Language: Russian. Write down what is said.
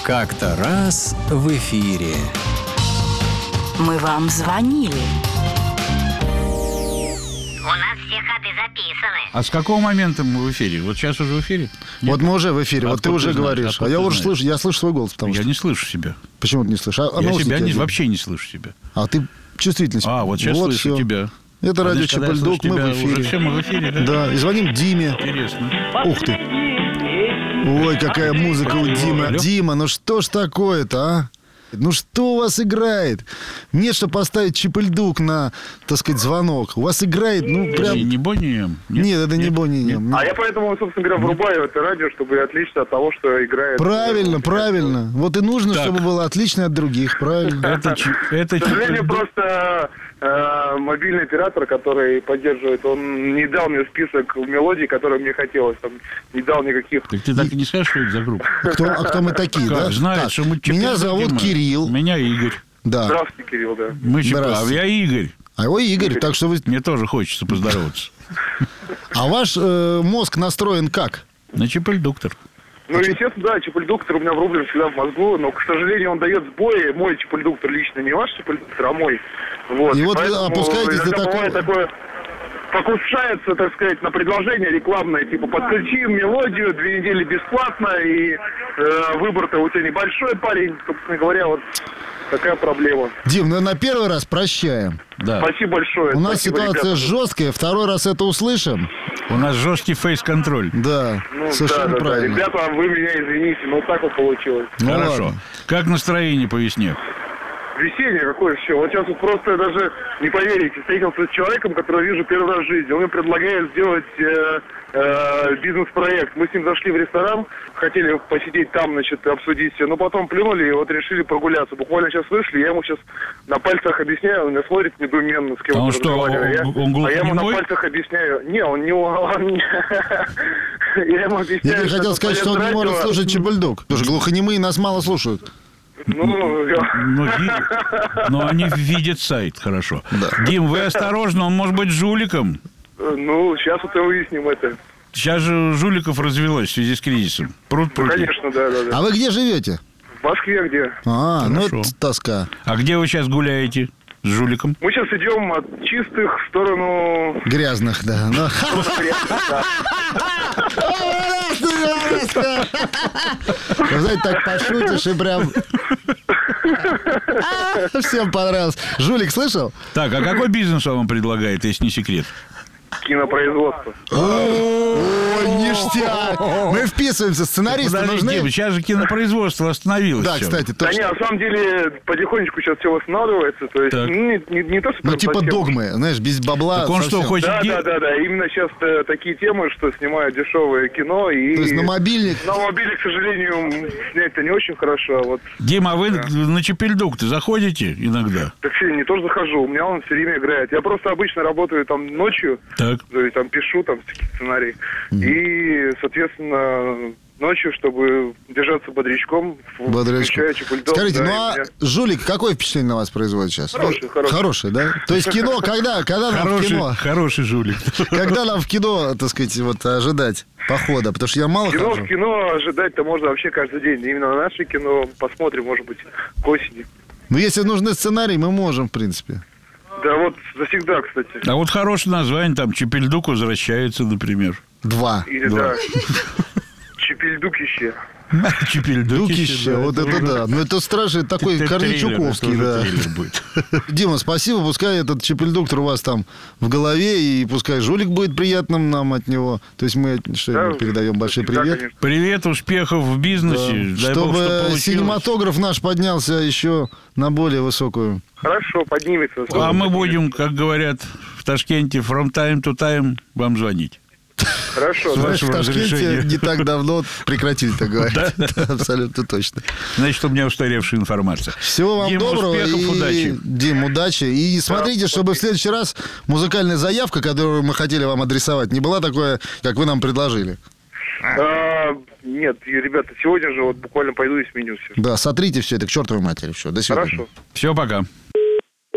Как-то раз в эфире. Мы вам звонили. У нас все ходы записаны. А с какого момента мы в эфире? Вот сейчас уже в эфире? Вот мы уже в эфире, вот ты Откуда уже ты знаешь? говоришь. Откуда А я ты уже знаешь? слышу, я слышу свой голос, потому Я что... не слышу себя. Почему ты не слышишь? Я себя вообще не слышу себя. А ты чувствительность. А, вот сейчас слышу всё. тебя. Это радио Значит, когда я Чепельдук, слышу мы тебя, в эфире. Уже все, мы в эфире, да? Да, и звоним Диме. Интересно. Ух ты. Ой, какая музыка у Димы. Алло. Дима, ну что ж такое-то, а? Ну что у вас играет? Нет, что поставить Чепельдук на, так сказать, звонок. У вас играет, ну, прям... Не Бонни М? Нет, это не Бонни М. А я поэтому, собственно говоря, врубаю это радио, чтобы отличиться от того, что играет. Правильно, правильно. Вот и нужно, Так. чтобы было отлично от других, правильно? Это К сожалению, просто мобильный оператор, который поддерживает, он не дал мне список мелодий, которые мне хотелось. Там, не дал никаких. Так ты так и не скажешь, что это за группа? А кто мы такие, Как? да? Знает, Так, что мы меня зовут Дима. Кирилл. Меня Игорь. Да. Здравствуйте, Кирилл, да. Мы а Здравствуйте. я Игорь. А его Игорь, так что вы... Мне тоже хочется поздороваться. А ваш мозг настроен как? На Чепельдуктор. Ну, естественно, да, чепельдуктор у меня врублен всегда в мозгу, но, к сожалению, он дает сбои. Мой чепельдуктор лично, не ваш чепельдуктор, а мой. Вот. И вот вы Поэтому опускаетесь до иногда такого... бывает такое... Покушается, так сказать, на предложение рекламное, типа подключи мелодию, 2 недели бесплатно, и выбор-то у тебя небольшой, парень, собственно говоря, вот такая проблема. Дим, ну на первый раз прощаем. Да. Спасибо большое. У нас Спасибо, ситуация ребята. жесткая, второй раз это услышим. У нас жесткий фейс-контроль. Да, Ну, совершенно да. правильно. Ребята, вы меня извините, но так вот получилось. Ну Хорошо. ладно. Как настроение по весне? Весеннее какое все. Вот сейчас вот просто даже не поверите, встретился с человеком, которого вижу первый раз в жизни. Он мне предлагает сделать бизнес-проект. Мы с ним зашли в ресторан, хотели посидеть там, значит, обсудить все, но потом плюнули и вот решили прогуляться. Буквально сейчас вышли, я ему сейчас на пальцах объясняю, он меня смотрит недоуменно, с кем А он он что, разговаривает. он А я ему на глухонемой? пальцах объясняю. Не, он не... Я ему объясняю, Я хотел сказать, что он не может слушать Чепельдук. Потому что глухонемые нас мало слушают. Но они видят сайт, хорошо. Дим, вы осторожны, он может быть жуликом. Ну, сейчас вот и выясним это. Сейчас же жуликов развелось в связи с кризисом. Пруд. Конечно, да. А вы где живете? В Москве где? А, ну Хорошо. это тоска. А где вы сейчас гуляете с жуликом? Мы сейчас идем от чистых в сторону... Грязных, да. Ну. Вы знаете, так пошутишь и прям... Всем понравилось. Жулик слышал? Так, а какой бизнес он вам предлагает, если не секрет? Кинопроизводство. Ой, ништяк. Мы вписываемся. Сценаристы Подожди, нужны? Дим, сейчас же кинопроизводство остановилось. Да, всё. кстати, Да не, точно. на самом деле, потихонечку сейчас все восстанавливается. То есть, Так. не то, что... Ну, прям типа совсем. догмы, знаешь, без бабла. Так он что, совсем. хочет... Да. Именно сейчас такие темы, что снимают дешевое кино. И То есть на мобильник... на мобиле, к сожалению, снять-то не очень хорошо. А вот Дим, а вы на Чепельдук-то заходите иногда? так все, не тоже захожу. У меня он все время играет. Я просто обычно работаю там ночью. Так. То есть там пишу там всякие сценарии. И, соответственно, ночью, чтобы держаться бодрячком, включаю Чепельдук. Скажите, да, ну и а меня- Жулик какое впечатление на вас производит сейчас? Хорошее. Хорошее, да? То есть кино, когда нам в кино? Хороший жулик. Когда нам в кино, так сказать, вот ожидать похода? Потому что я мало Кино хожу. в кино ожидать-то можно вообще каждый день. Именно на наше кино посмотрим, может быть, к осени. Но если нужны сценарии, мы можем, в принципе. Да вот завсегда, кстати. А вот хорошее название, там, Чепельдук возвращается, например. 2. Или да. Чепельдукище. Дукище, вот это да. Ну, это страшный такой Корничуковский, да. Трейлер будет. Дима, спасибо. Пускай этот Чепельдуктор у вас там в голове, и пускай жулик будет приятным нам от него. То есть мы Да, передаем большой всегда, привет. конечно. Привет, успехов в бизнесе. Дай бог, Чтобы что получилось. синематограф наш поднялся еще на более высокую. Хорошо, поднимется. А мы будем, как говорят в Ташкенте, from time to time вам звонить. Хорошо. С Знаешь, в вашего Ташкенте разрешения. не так давно прекратили так говорить. Абсолютно точно. Значит, у меня устаревшая информация. Всего вам Дим, доброго. успехов, и, удачи. Дим, удачи. И смотрите, чтобы в следующий раз музыкальная заявка, которую мы хотели вам адресовать, не была такой, как вы нам предложили. Нет, ребята, сегодня же вот буквально пойду и сменю все. Да, сотрите все это к чертовой матери. Все, до свидания. Хорошо. Все, пока.